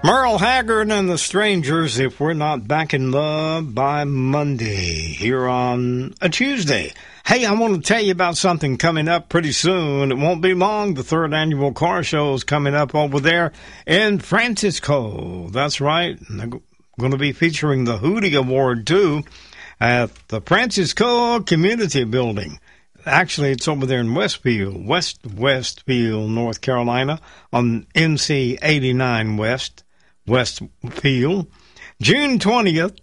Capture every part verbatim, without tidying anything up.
Merle Haggard and the Strangers, If We're Not Back in Love by Monday, here on a Tuesday. Hey, I want to tell you about something coming up pretty soon. It won't be long. The third annual car show is coming up over there in Francisco. That's right. They're going to be featuring the Hootie Award, too, at the Francisco Community Building. Actually, it's over there in Westfield, West Westfield, North Carolina, on N C eighty-nine West. Westfield. June twentieth,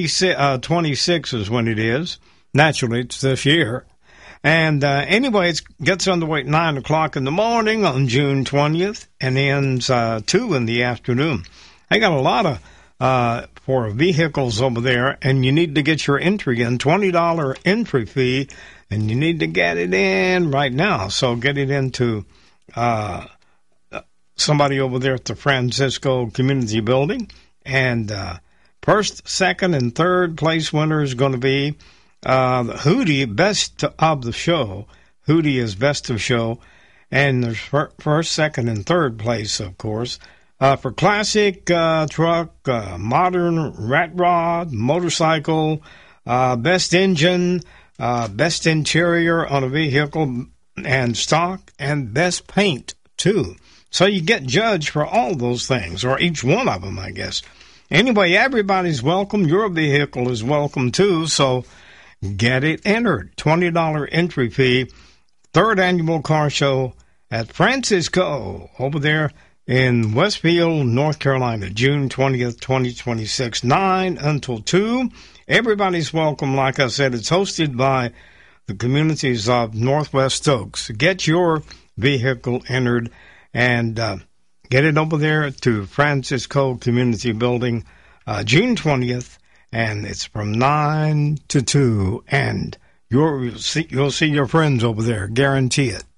twenty-six is when it is. Naturally, it's this year. And uh, anyway, it gets underway at nine o'clock in the morning on June twentieth and ends uh, two in the afternoon. I got a lot of uh, for vehicles over there, and you need to get your entry in, twenty dollars entry fee, and you need to get it in right now. So get it into uh somebody over there at the Francisco Community Building. And uh, first, second, and third place winner is going to be uh, the Hootie Best of the Show. Hootie is Best of Show. And there's first, second, and third place, of course. Uh, for classic uh, truck, uh, modern rat rod, motorcycle, uh, best engine, uh, best interior on a vehicle and stock, and best paint, too. So you get judged for all those things, or each one of them, I guess. Anyway, everybody's welcome. Your vehicle is welcome, too, so get it entered. twenty dollars entry fee, third annual car show at Francisco, over there in Westfield, North Carolina, June twentieth, twenty twenty-six, nine until two. Everybody's welcome. Like I said, it's hosted by the communities of Northwest Stokes. Get your vehicle entered and uh, get it over there to Francisco Community Building, uh, June twentieth, and it's from nine to two, and you're, you'll, see, you'll see your friends over there, guarantee it.